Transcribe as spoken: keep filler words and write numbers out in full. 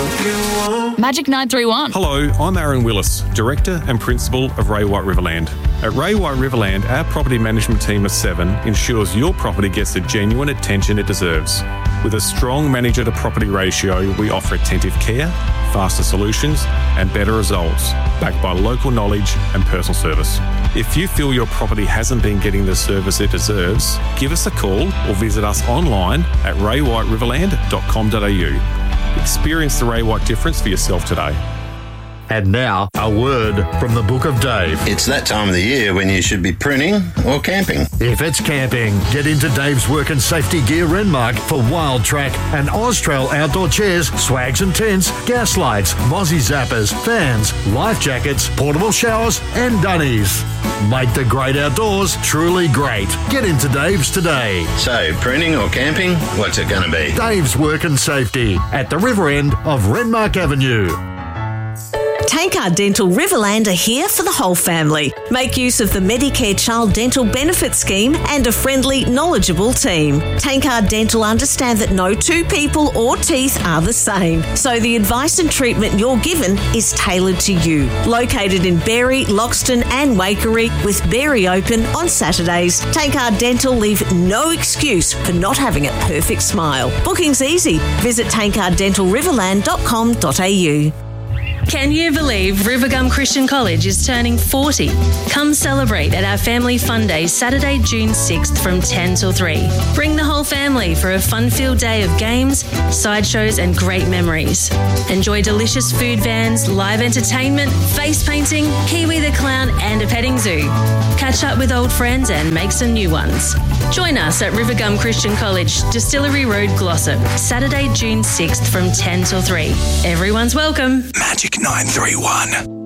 Magic nine three one. Hello, I'm Aaron Willis, Director and Principal of Ray White Riverland. At Ray White Riverland, our property management team of seven ensures your property gets the genuine attention it deserves. With a strong manager to property ratio, we offer attentive care, faster solutions and better results, backed by local knowledge and personal service. If you feel your property hasn't been getting the service it deserves, give us a call or visit us online at ray white riverland dot com dot a u. Experience the Ray White difference for yourself today. And now, a word from the Book of Dave. It's that time of the year when you should be pruning or camping. If it's camping, get into Dave's Work and Safety Gear Renmark for Wild Track and Austrail outdoor chairs, swags and tents, gas lights, Mozzie zappers, fans, life jackets, portable showers and dunnies. Make the great outdoors truly great. Get into Dave's today. So, pruning or camping, what's it going to be? Dave's Work and Safety at the river end of Renmark Avenue. Tankard Dental Riverland are here for the whole family. Make use of the Medicare Child Dental Benefit Scheme and a friendly, knowledgeable team. Tankard Dental understand that no two people or teeth are the same, so the advice and treatment you're given is tailored to you. Located in Berry, Loxton and Waikerie, with Berry open on Saturdays, Tankard Dental leave no excuse for not having a perfect smile. Booking's easy. Visit tankard dental riverland dot com dot a u. Can you believe Rivergum Christian College is turning forty? Come celebrate at our Family Fun Day, Saturday, June sixth from ten till three. Bring the whole family for a fun-filled day of games, sideshows and great memories. Enjoy delicious food vans, live entertainment, face painting, Kiwi the Clown and a petting zoo. Catch up with old friends and make some new ones. Join us at Rivergum Christian College, Distillery Road, Glossop, Saturday, June sixth from ten till three. Everyone's welcome. Magic nine three one.